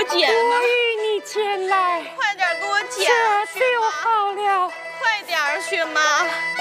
剪吗？ 我与你剪来， 快点给我剪这去就嘛！ 好了。 快点儿去嘛！